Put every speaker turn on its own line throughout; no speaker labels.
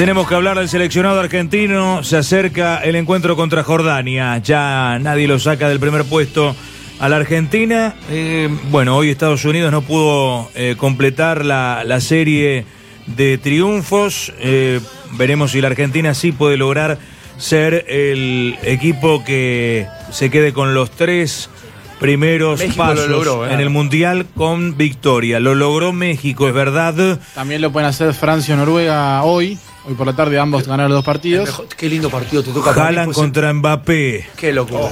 Tenemos que hablar del seleccionado argentino. Se acerca el encuentro contra Jordania. Ya nadie lo saca del primer puesto a la Argentina. Bueno, hoy Estados Unidos no pudo completar la serie de triunfos. Veremos si la Argentina sí puede lograr ser el equipo que se quede con los 3 primeros México pasos logró, en el Mundial con victoria. Lo logró México, es verdad.
También lo pueden hacer Francia o Noruega hoy por la tarde. Ambos ganaron los 2 partidos.
Qué lindo partido te toca.
Haaland contra Mbappé.
Qué locura.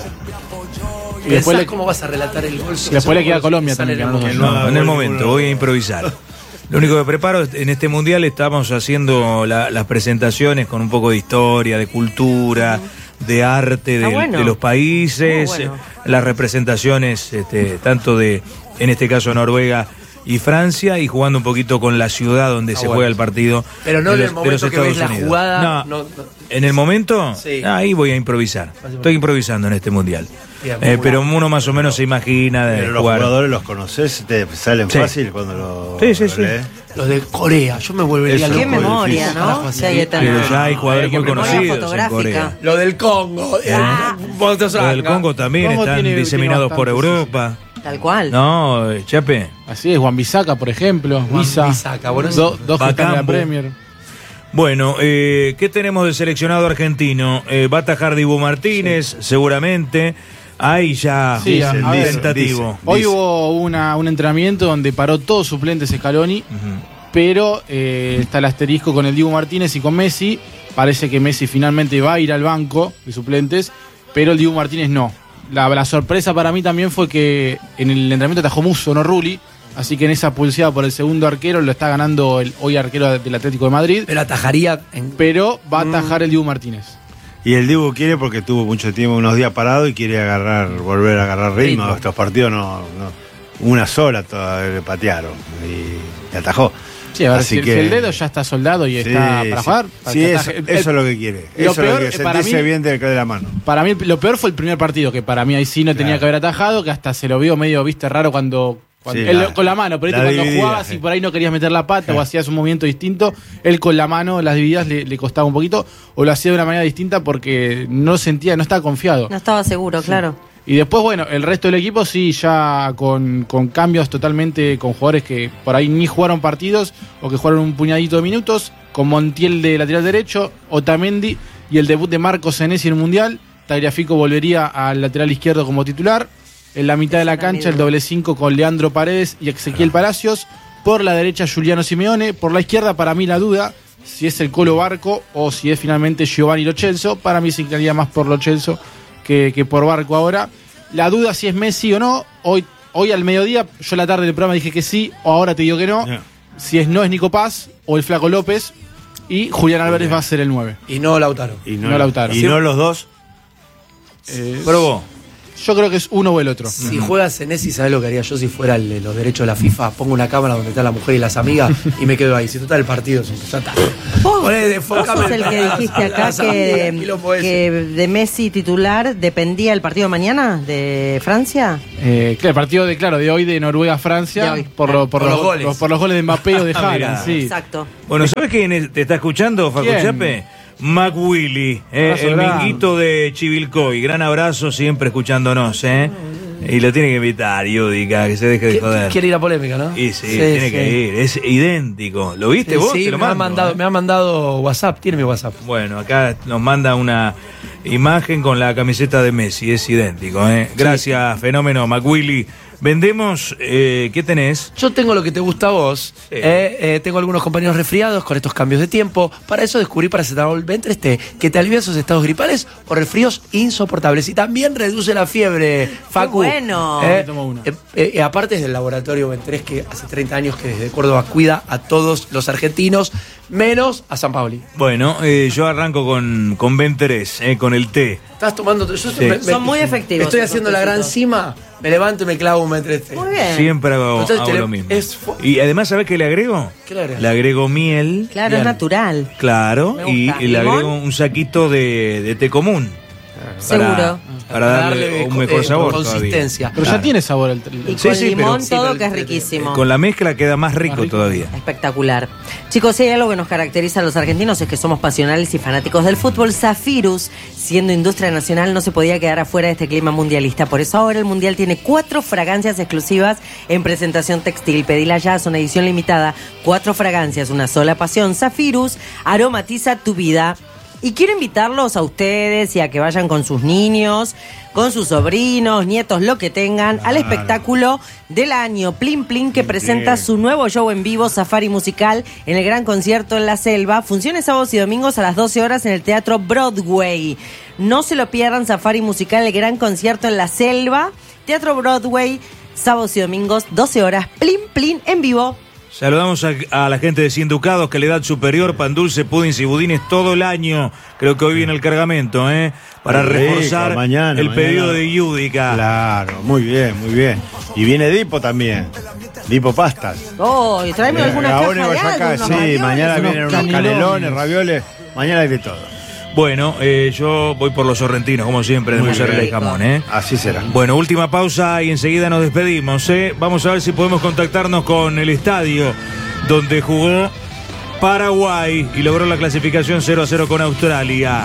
Y después ¿cómo vas a relatar el gol?
Y después le queda a Colombia también.
En el momento, voy a improvisar. Lo único que preparo en este Mundial, estamos haciendo las presentaciones con un poco de historia, de cultura, de arte de los países, las representaciones tanto de, en este caso, Noruega y Francia, y jugando un poquito con la ciudad donde se juega el partido.
Pero no en el momento que ves la jugada.
No. ¿En el momento?
Sí.
Ahí voy a improvisar. Estoy improvisando en este Mundial. Pero uno más o menos se imagina de
pero
jugar.
Los jugadores los conoces, te salen fácil cuando
Sí.
Los de Corea, yo me volvería loco.
Qué memoria, ¿no?
Pero ya hay jugadores muy conocidos en Corea.
Lo del Congo.
Lo del Congo también están diseminados por Europa.
Tal cual.
No, Chape.
Así es, Wan-Bissaka, por ejemplo.
Wan-Bissaka, bueno,
dos que están en la Premier.
Bueno, ¿qué tenemos del seleccionado argentino? Va a atajar Dibu Martínez, seguramente. Ahí ya tentativo.
Hoy hubo un entrenamiento donde paró todos suplentes Scaloni, pero está el asterisco con el Dibu Martínez y con Messi. Parece que Messi finalmente va a ir al banco de suplentes, pero el Dibu Martínez no. La sorpresa para mí también fue que en el entrenamiento atajó Musso, no Rulli. Así que en esa pulseada por el segundo arquero lo está ganando el hoy arquero del Atlético de Madrid.
Pero atajaría.
Pero va a atajar el Dibu Martínez.
Y el Dibu quiere porque tuvo mucho tiempo, unos días parado, y quiere volver a agarrar ritmo. Estos partidos no una sola le patearon y atajó.
Sí, a ver, si el dedo ya está soldado y está para jugar.
Sí, eso es lo que quiere. Eso es lo que sentirse bien de la mano.
Para mí lo peor fue el primer partido, que para mí ahí sí no tenía que haber atajado, que hasta se lo vio medio raro cuando él con la mano, pero cuando jugabas y por ahí no querías meter la pata o hacías un movimiento distinto, él con la mano, las divididas le costaba un poquito, o lo hacía de una manera distinta porque no estaba confiado.
No estaba seguro, claro.
Y después, bueno, el resto del equipo sí, ya con cambios totalmente, con jugadores que por ahí ni jugaron partidos o que jugaron un puñadito de minutos, con Montiel de lateral derecho, Otamendi y el debut de Marcos Senesi en el Mundial. Tagliafico volvería al lateral izquierdo como titular. En la mitad de la cancha el doble 5 con Leandro Paredes y Ezequiel Palacios. Por la derecha Giuliano Simeone. Por la izquierda, para mí la duda, si es el Colo Barco o si es finalmente Giovanni Lo Celso. Para mí se inclinaría más por Lo Celso que por Barco ahora. La duda si es Messi o no. Hoy al mediodía, yo a la tarde del programa dije que sí, o ahora te digo que no. Si no es Nico Paz o el Flaco López. Y Julián Álvarez va a ser el 9.
Y no Lautaro.
Y no los dos.
Probó.
Yo creo que es uno o el otro.
Si juegas Senesi, ¿sabes lo que haría yo si fuera el de los derechos de la FIFA? Pongo una cámara donde está la mujer y las amigas y me quedo ahí. Si total el partido ya está.
¿Vos sos el que dijiste acá que de Messi titular dependía el partido de mañana de Francia?
El partido de hoy de Noruega-Francia por los goles de Mbappé o de Haaland. Sí.
Exacto.
Bueno, ¿sabes quién te está escuchando, Facu Chape? McWilly, el minguito de Chivilcoy. Gran abrazo, siempre escuchándonos, Y lo tiene que invitar, Yudica, que se deje de joder.
Quiere ir a polémica, ¿no?
Y sí, tiene que ir. Es idéntico. ¿Lo viste vos?
Sí,
te lo
me ha mandado WhatsApp. Tiene mi WhatsApp.
Bueno, acá nos manda una imagen con la camiseta de Messi. Es idéntico, Gracias, fenómeno McWilly. Vendemos, ¿qué tenés?
Yo tengo lo que te gusta a vos. Tengo algunos compañeros resfriados con estos cambios de tiempo. Para eso descubrí Paracetamol B3T, que te alivia esos estados gripales o resfríos insoportables. Y también reduce la fiebre, Facu.
¡Qué bueno!
Aparte es del laboratorio B3, que hace 30 años que desde Córdoba cuida a todos los argentinos, menos a San Paoli.
Bueno, yo arranco con B3, con el té.
Estás tomando...
Son muy efectivos.
Estoy haciendo la gran cima... Me levanto y me clavo un B3T.
Muy bien.
Siempre hago lo mismo. Y además, ¿sabés qué le agrego?
¿Qué le agregas?
Le agrego miel.
Claro, es natural.
Claro, y le agrego un saquito de té común.
Seguro.
Para darle un mejor sabor.
Consistencia.
Pero ya tiene sabor el
Y con limón
pero-
todo, que es riquísimo.
Con la mezcla queda más rico todavía.
Espectacular. Chicos, si hay algo que nos caracteriza a los argentinos es que somos pasionales y fanáticos del fútbol. Zafirus, siendo industria nacional, no se podía quedar afuera de este clima mundialista. Por eso ahora el Mundial tiene 4 fragancias exclusivas en presentación textil. Pedila ya, es una edición limitada. 4 fragancias, una sola pasión. Zafirus aromatiza tu vida. Y quiero invitarlos a ustedes y a que vayan con sus niños, con sus sobrinos, nietos, lo que tengan, al espectáculo del año Plin Plin, que presenta su nuevo show en vivo, Safari Musical, en el Gran Concierto en la Selva. Funciones sábados y domingos a las 12 horas en el Teatro Broadway. No se lo pierdan, Safari Musical, el Gran Concierto en la Selva, Teatro Broadway, sábados y domingos, 12 horas, Plin Plin en vivo.
Saludamos a la gente de Cien Ducados, que la edad superior, pan dulce, pudins y budines todo el año. Creo que hoy viene el cargamento, para reforzar
mañana.
pedido de Yudica.
Claro, muy bien, muy bien. Y viene Dipo también. Dipo Pastas.
Oh, y tráeme alguna caja
Ahora
de
vas acá,
algo, unos
sí,
ravioles.
mañana vienen unos canelones, ravioles. Mañana hay de todo.
Bueno, yo voy por los sorrentinos, como siempre, de
Muy
mozzarella y
bien.
jamón,
Así será.
Bueno, última pausa y enseguida nos despedimos, Vamos a ver si podemos contactarnos con el estadio donde jugó Paraguay y logró la clasificación 0-0 con Australia.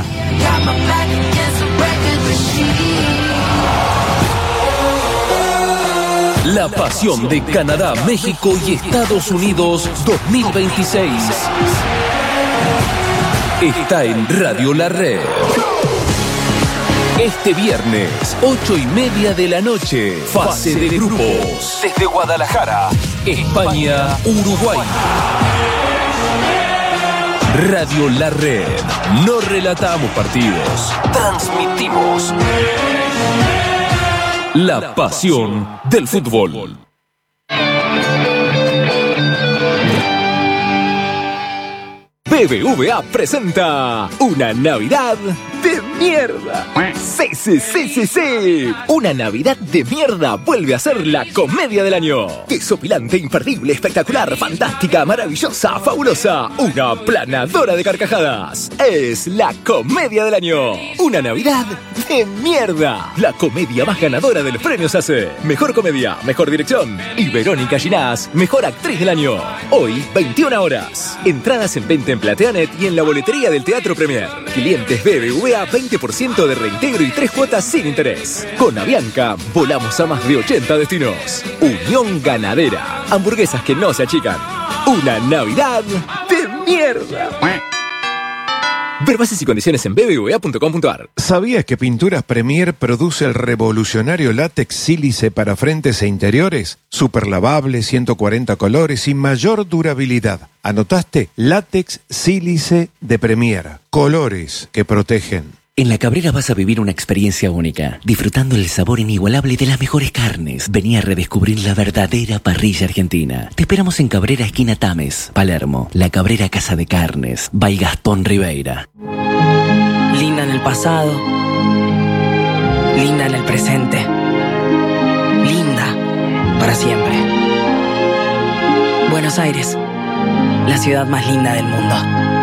La pasión de Canadá, México y Estados Unidos 2026. Está en Radio La Red. Este viernes, 8:30 de la noche, fase de grupos. Desde Guadalajara, España, Uruguay. Radio La Red. No relatamos partidos, transmitimos la pasión del fútbol. BBVA presenta una Navidad de mierda. Sí. Una Navidad de mierda vuelve a ser la comedia del año. Desopilante, imperdible, espectacular, fantástica, maravillosa, fabulosa. Una planadora de carcajadas. Es la comedia del año. Una Navidad de mierda. La comedia más ganadora de los premios ACE. Mejor comedia, mejor dirección. Y Verónica Ginás, mejor actriz del año. Hoy, 21 horas. Entradas en venta en Plateanet y en la boletería del Teatro Premier. Clientes BBVA, 20% de reintegro y 3 cuotas sin interés. Con Avianca, volamos a más de 80 destinos. Unión Ganadera. Hamburguesas que no se achican. Una Navidad de mierda. Ver bases y condiciones en bbva.com.ar.
¿Sabías que Pinturas Premier produce el revolucionario látex sílice para frentes e interiores? Super lavable, 140 colores y mayor durabilidad. ¿Anotaste? Látex sílice de Premier. Colores que protegen.
En La Cabrera vas a vivir una experiencia única, disfrutando el sabor inigualable de las mejores carnes. Vení a redescubrir la verdadera parrilla argentina. Te esperamos en Cabrera, esquina Tames, Palermo. La Cabrera Casa de Carnes, by Gastón Ribeira.
Linda en el pasado, linda en el presente, linda para siempre. Buenos Aires, la ciudad más linda del mundo.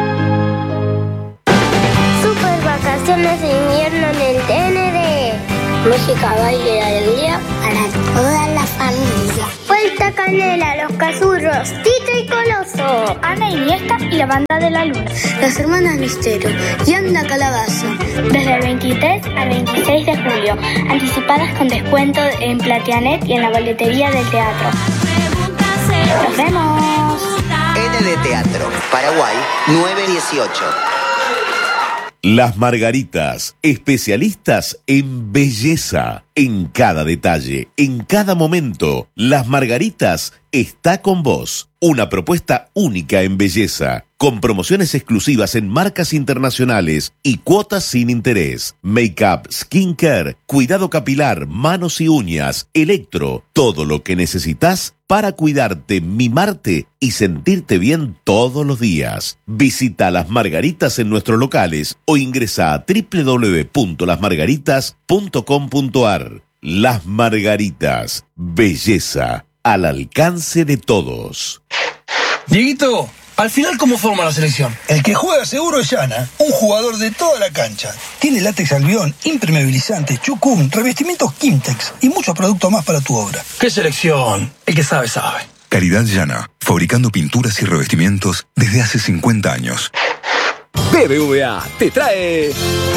Vacaciones de invierno en el TND. Música, baile y alegría para toda la familia. Vuelta Canela, Los Cazurros, Tito y Coloso, Ana Iniesta y la Banda de la Luna. Las Hermanas Misterio y Anda Calabaza. Desde el 23 al 26 de julio. Anticipadas con descuento en Plateanet y en la boletería del teatro. ¡Nos vemos!
ND Teatro, Paraguay, 918.
Las Margaritas, especialistas en belleza, en cada detalle, en cada momento. Las Margaritas está con vos. Una propuesta única en belleza, con promociones exclusivas en marcas internacionales y cuotas sin interés. Make-up, skincare, cuidado capilar, manos y uñas, electro, todo lo que necesitas para cuidarte, mimarte y sentirte bien todos los días. Visita Las Margaritas en nuestros locales o ingresa a www.lasmargaritas.com.ar. Las Margaritas, belleza al alcance de todos.
Dieguito,
Al final, ¿cómo forma la selección?
El que juega seguro es Yana, un jugador de toda la cancha. Tiene látex albión, impermeabilizante, chucum, revestimientos Kimtex y muchos productos más para tu obra.
¿Qué selección? El que sabe, sabe.
Calidad Yana, fabricando pinturas y revestimientos desde hace 50 años.
BBVA te trae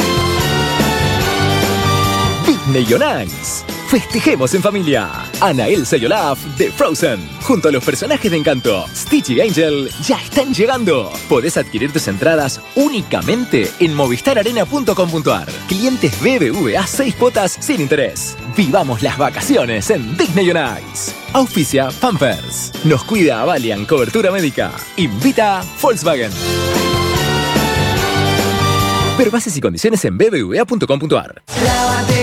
Disney on Ice. Festejemos en familia. Ana, Elsa y Olaf de Frozen, junto a los personajes de Encanto, Stitch y Angel, ya están llegando. Podés adquirir tus entradas únicamente en movistararena.com.ar. Clientes BBVA 6 cuotas sin interés. Vivamos las vacaciones en Disney on Ice. Auspicia Pampers. Nos cuida Valiant Cobertura Médica. Invita Volkswagen. Ver bases y condiciones en bbva.com.ar.
Lávate